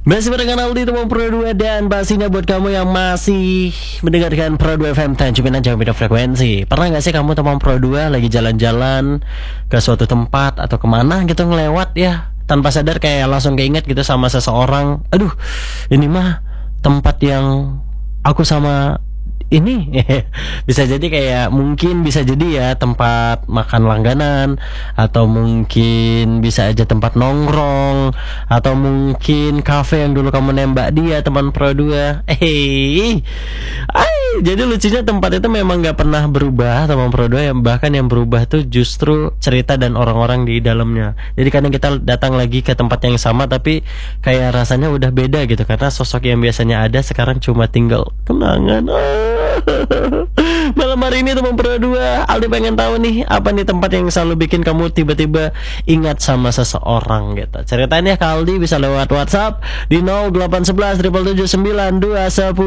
Masih dengan Aldi teman Pro 2 dan pastinya buat kamu yang masih mendengarkan Pro 2 FM Tanjung jangan beda frekuensi. Pernah gak sih kamu teman Pro 2 lagi jalan-jalan ke suatu tempat atau kemana gitu ngelewat ya, tanpa sadar kayak langsung keinget gitu sama seseorang. Aduh, ini mah tempat yang aku sama ini bisa jadi kayak mungkin bisa jadi ya tempat makan langganan, atau mungkin bisa aja tempat nongkrong, atau mungkin kafe yang dulu kamu nembak dia teman Pro 2. Jadi lucunya tempat itu memang gak pernah berubah teman Pro 2, yang bahkan yang berubah tuh justru cerita dan orang-orang di dalamnya. Jadi kadang kita datang lagi ke tempat yang sama tapi kayak rasanya udah beda gitu, karena sosok yang biasanya ada sekarang cuma tinggal kenangan. Malam hari ini teman Pro 2, Aldi pengen tahu nih, apa nih tempat yang selalu bikin kamu tiba-tiba ingat sama seseorang gitu. Ceritain ya ke Aldi, bisa lewat WhatsApp di 0811 779 210.